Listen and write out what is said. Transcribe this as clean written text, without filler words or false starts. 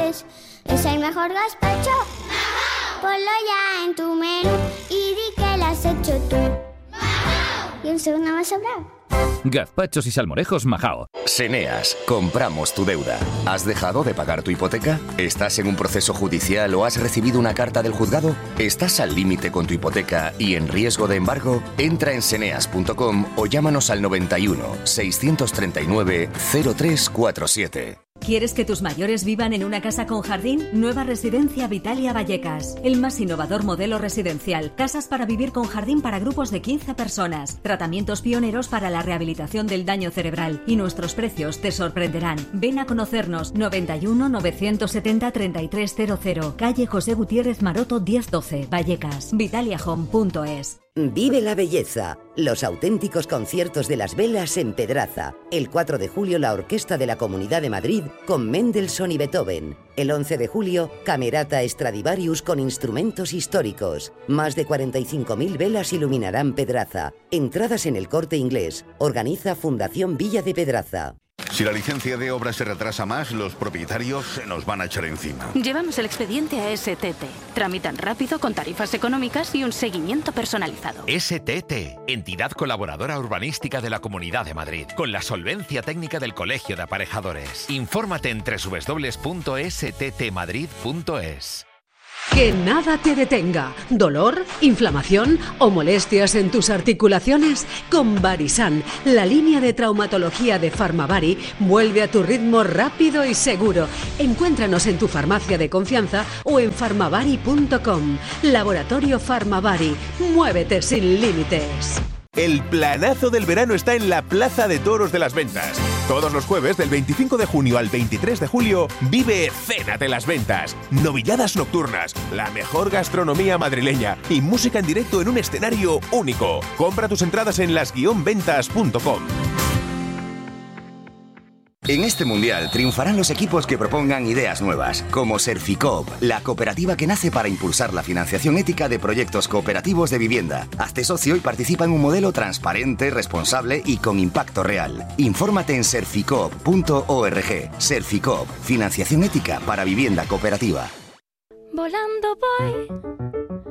es el mejor gazpacho. Ponlo ya en tu menú y di que lo has hecho tú. Y un segundo más sobrado. Gazpachos y salmorejos Majao. Seneas, compramos tu deuda. ¿Has dejado de pagar tu hipoteca? ¿Estás en un proceso judicial o has recibido una carta del juzgado? ¿Estás al límite con tu hipoteca y en riesgo de embargo? Entra en seneas.com o llámanos al 91 639 0347. ¿Quieres que tus mayores vivan en una casa con jardín? Nueva Residencia Vitalia Vallecas. El más innovador modelo residencial. Casas para vivir con jardín para grupos de 15 personas. Tratamientos pioneros para la rehabilitación del daño cerebral. Y nuestros precios te sorprenderán. Ven a conocernos. 91 970 3300. Calle José Gutiérrez Maroto 1012. Vallecas. vitaliahome.es. Vive la belleza. Los auténticos conciertos de las velas en Pedraza. El 4 de julio la Orquesta de la Comunidad de Madrid con Mendelssohn y Beethoven. El 11 de julio, Camerata Stradivarius con instrumentos históricos. Más de 45.000 velas iluminarán Pedraza. Entradas en El Corte Inglés. Organiza Fundación Villa de Pedraza. Si la licencia de obra se retrasa más, los propietarios se nos van a echar encima. Llevamos el expediente a STT. Tramitan rápido, con tarifas económicas y un seguimiento personalizado. STT, entidad colaboradora urbanística de la Comunidad de Madrid, con la solvencia técnica del Colegio de Aparejadores. Infórmate en www.sttmadrid.es. Que nada te detenga. ¿Dolor, inflamación o molestias en tus articulaciones? Con Varisan, la línea de traumatología de Farmavari, vuelve a tu ritmo rápido y seguro. Encuéntranos en tu farmacia de confianza o en farmavari.com. Laboratorio Farmavari. Muévete sin límites. El planazo del verano está en la Plaza de Toros de las Ventas. Todos los jueves del 25 de junio al 23 de julio vive Cénate las Ventas. Novilladas nocturnas, la mejor gastronomía madrileña y música en directo en un escenario único. Compra tus entradas en las-ventas.com. En este mundial triunfarán los equipos que propongan ideas nuevas, como Serficoop, la cooperativa que nace para impulsar la financiación ética de proyectos cooperativos de vivienda. Hazte socio y participa en un modelo transparente, responsable y con impacto real. Infórmate en serficoop.org. Serficoop, financiación ética para vivienda cooperativa. Volando voy